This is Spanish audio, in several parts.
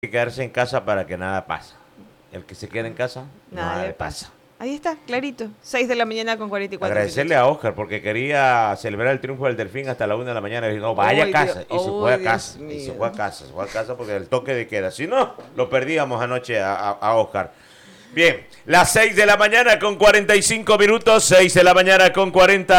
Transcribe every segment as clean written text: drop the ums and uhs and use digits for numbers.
que quedarse en casa para que nada pase. El que se quede en casa, Nada le pasa. Ahí está, clarito. 6 de la mañana con 44 Agradecerle minutos. a Oscar porque quería celebrar el triunfo del Delfín hasta la 1 de la mañana. Y dijo, no, vaya a Ay, casa. Y se fue a Dios casa. mío. Y se fue a casa porque el toque de queda. Si no, lo perdíamos anoche a Oscar. Bien, las 6 de la mañana con 45 minutos, 6 de la mañana con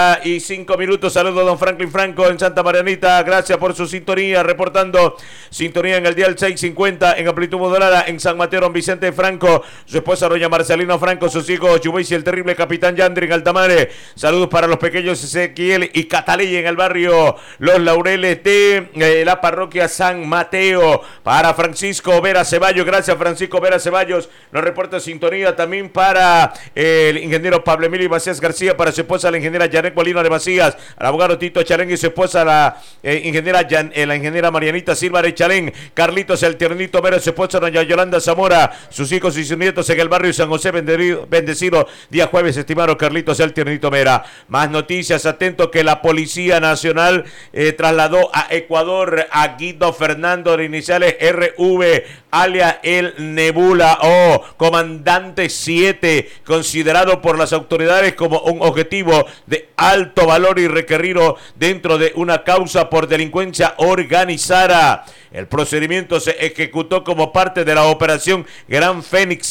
45 minutos. Saludos, don Franklin Franco en Santa Marianita. Gracias por su sintonía, reportando sintonía en el dial 650 en amplitud modulada en San Mateo, don Vicente Franco, su esposa doña Marcelina Franco, sus hijos Chubais y el terrible capitán Yandri en Altamare. Saludos para los pequeños Ezequiel y Catalí en el barrio Los Laureles de la parroquia San Mateo. Para Francisco Vera Ceballos, gracias Francisco Vera Ceballos, nos reporta sintonía también para el ingeniero Pablo Emilio Macías García, para su esposa la ingeniera Janet Molina de Macías, al abogado Tito Chalén y su esposa la ingeniera Marianita Silva de Chalén, Carlitos el Tiernito Mera, su esposa doña Yolanda Zamora, sus hijos y sus nietos en el barrio San José bendecido día jueves, estimado Carlitos el Tiernito Mera. Más noticias, atento que la Policía Nacional trasladó a Ecuador a Guido Fernando de iniciales RV, alias el Nebula o comandante 7, considerado por las autoridades como un objetivo de alto valor y requerido dentro de una causa por delincuencia organizada. El procedimiento se ejecutó como parte de la operación Gran Fénix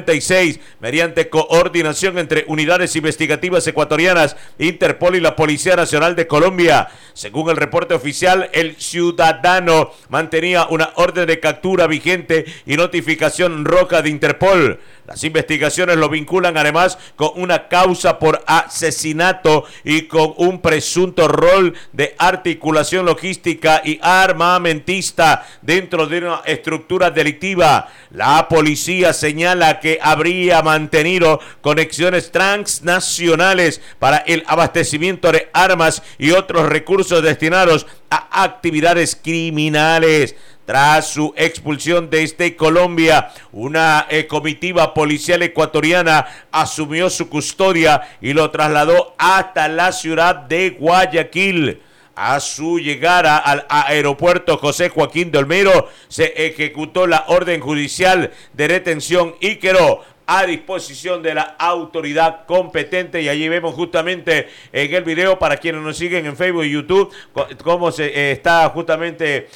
56, mediante coordinación entre unidades investigativas ecuatorianas, Interpol y la Policía Nacional de Colombia. Según el reporte oficial, el ciudadano mantenía una orden de captura vigente y notificación roja de Interpol. Las investigaciones lo vinculan además con una causa por asesinato y con un presunto rol de articulación logística y armamentista dentro de una estructura delictiva. La policía señala que habría mantenido conexiones transnacionales para el abastecimiento de armas y otros recursos destinados a actividades criminales. Tras su expulsión desde Colombia, una comitiva policial ecuatoriana asumió su custodia y lo trasladó hasta la ciudad de Guayaquil. A su llegada al aeropuerto José Joaquín de Olmedo, se ejecutó la orden judicial de detención y quedó a disposición de la autoridad competente. Y allí vemos justamente en el video, para quienes nos siguen en Facebook y YouTube, cómo se está justamente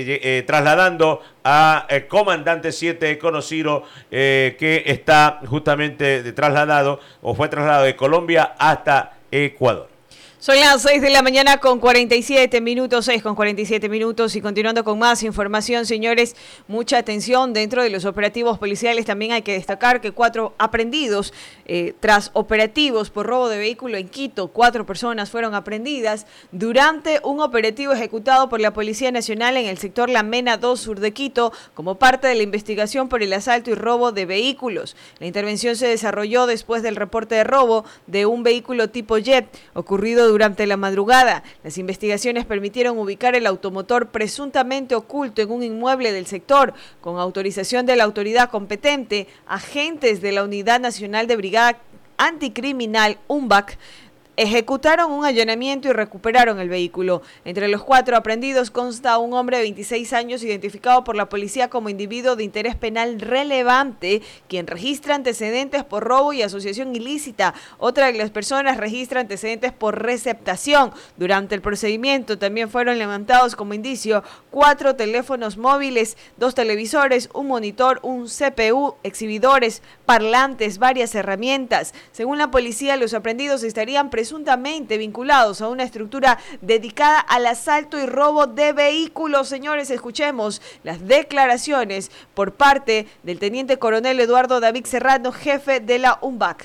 trasladando a comandante 7 conocido, que está justamente trasladado o fue trasladado de Colombia hasta Ecuador. Son las 6 de la mañana con 47 minutos, 6 con 47 minutos, y continuando con más información, señores, mucha atención dentro de los operativos policiales. También hay que destacar que 4 aprendidos tras operativos por robo de vehículo en Quito. 4 personas fueron aprendidas durante un operativo ejecutado por la Policía Nacional en el sector La Mena 2 sur de Quito, como parte de la investigación por el asalto y robo de vehículos. La intervención se desarrolló después del reporte de robo de un vehículo tipo Jet ocurrido durante la madrugada. Las investigaciones permitieron ubicar el automotor presuntamente oculto en un inmueble del sector. Con autorización de la autoridad competente, agentes de la Unidad Nacional de Brigada Anticriminal, UNBAC, ejecutaron un allanamiento y recuperaron el vehículo. Entre los 4 aprendidos consta un hombre de 26 años identificado por la policía como individuo de interés penal relevante, quien registra antecedentes por robo y asociación ilícita. Otra de las personas registra antecedentes por receptación. Durante el procedimiento también fueron levantados como indicio 4 teléfonos móviles, 2 televisores, un monitor, un CPU, exhibidores, parlantes, varias herramientas. Según la policía, los aprendidos estarían presuntamente vinculados a una estructura dedicada al asalto y robo de vehículos. Señores, escuchemos las declaraciones por parte del teniente coronel Eduardo David Serrano, jefe de la UNBAC.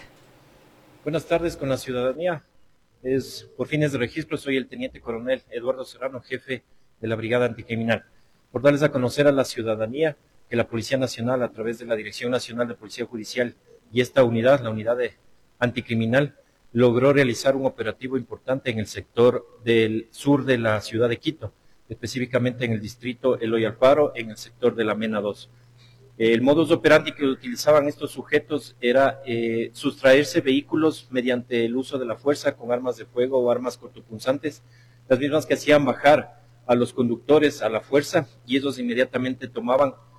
Buenas tardes con la ciudadanía. Por fines de registro, soy el teniente coronel Eduardo Serrano, jefe de la Brigada Anticriminal. Por darles a conocer a la ciudadanía que la Policía Nacional, a través de la Dirección Nacional de Policía Judicial y esta unidad, la unidad de anticriminal, logró realizar un operativo importante en el sector del sur de la ciudad de Quito, específicamente en el distrito Eloy Alfaro, en el sector de la Mena 2. El modus operandi que utilizaban estos sujetos era sustraerse vehículos mediante el uso de la fuerza con armas de fuego o armas cortopunzantes, las mismas que hacían bajar a los conductores a la fuerza, y ellos inmediatamente tomaban